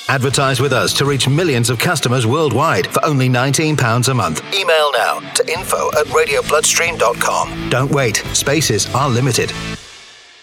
Advertise with us to reach millions of customers worldwide for only £19 a month. Email now to info@radiobloodstream.com. Don't wait. Spaces are limited.